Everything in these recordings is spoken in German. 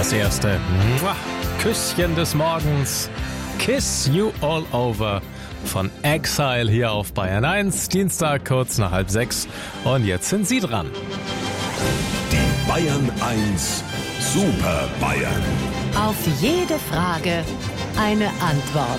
Das erste Küsschen des Morgens, Kiss You All Over von Exile hier auf Bayern 1, Dienstag kurz nach 5:30 und jetzt sind Sie dran. Die Bayern 1 Super Bayern. Auf jede Frage eine Antwort.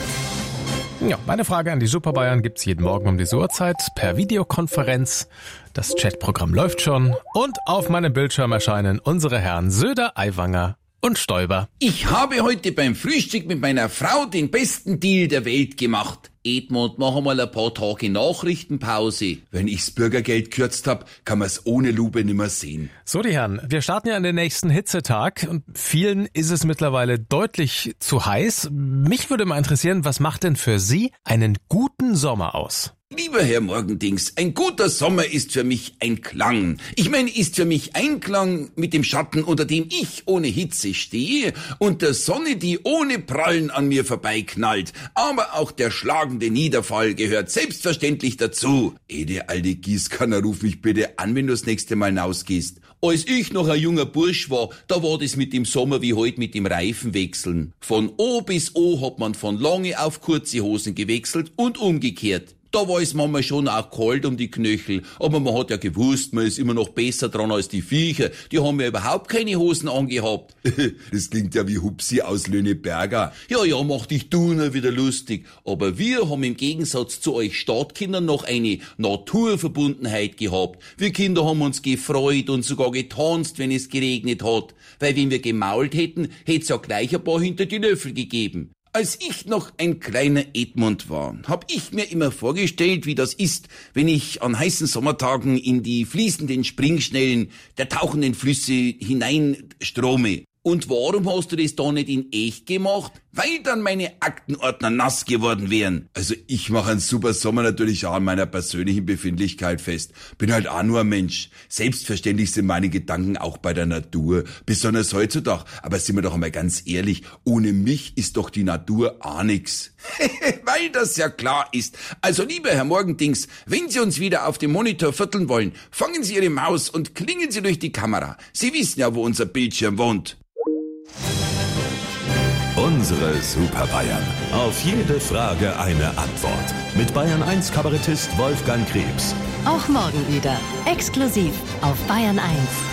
Ja, meine Frage an die Super Bayern gibt's jeden Morgen um diese Uhrzeit per Videokonferenz. Das Chatprogramm läuft schon und auf meinem Bildschirm erscheinen unsere Herren Söder, Aiwanger und Stoiber. Ich habe heute beim Frühstück mit meiner Frau den besten Deal der Welt gemacht. Edmund, mach einmal ein paar Tage Nachrichtenpause. Wenn ich's Bürgergeld gekürzt hab, kann man's ohne Lupe nimmer sehen. So, die Herren, wir starten ja in den nächsten Hitzetag und vielen ist es mittlerweile deutlich zu heiß. Mich würde mal interessieren, was macht denn für Sie einen guten Sommer aus? Lieber Herr Morgendings, ein guter Sommer ist für mich ein Klang. Ich meine, ist für mich Einklang mit dem Schatten, unter dem ich ohne Hitze stehe und der Sonne, die ohne Prallen an mir vorbeiknallt. Aber auch der schlagende Niederfall gehört selbstverständlich dazu. Der alte Gießkanner, ruf mich bitte an, wenn du das nächste Mal hinausgehst. Als ich noch ein junger Bursch war, da war das mit dem Sommer wie heute mit dem Reifenwechseln. Von O bis O hat man von lange auf kurze Hosen gewechselt und umgekehrt. Da war es manchmal schon auch kalt um die Knöchel, aber man hat ja gewusst, man ist immer noch besser dran als die Viecher. Die haben ja überhaupt keine Hosen angehabt. Das klingt ja wie Hupsi aus Löhneberger. Ja, mach dich du nur wieder lustig. Aber wir haben im Gegensatz zu euch Stadtkindern noch eine Naturverbundenheit gehabt. Wir Kinder haben uns gefreut und sogar getanzt, wenn es geregnet hat. Weil wenn wir gemault hätten, hätt's ja gleich ein paar hinter die Löffel gegeben. Als ich noch ein kleiner Edmund war, hab ich mir immer vorgestellt, wie das ist, wenn ich an heißen Sommertagen in die fließenden Springschnellen der tauchenden Flüsse hineinstrome. Und warum hast du das da nicht in echt gemacht? Weil dann meine Aktenordner nass geworden wären. Also ich mache einen super Sommer natürlich auch an meiner persönlichen Befindlichkeit fest. Bin halt auch nur ein Mensch. Selbstverständlich sind meine Gedanken auch bei der Natur, besonders heutzutage. Aber sind wir doch einmal ganz ehrlich, ohne mich ist doch die Natur auch nix. Weil das ja klar ist. Also lieber Herr Morgendings, wenn Sie uns wieder auf dem Monitor vierteln wollen, fangen Sie Ihre Maus und klingen Sie durch die Kamera. Sie wissen ja, wo unser Bildschirm wohnt. Unsere Super Bayern. Auf jede Frage eine Antwort. Mit Bayern 1 Kabarettist Wolfgang Krebs. Auch morgen wieder. Exklusiv auf Bayern 1.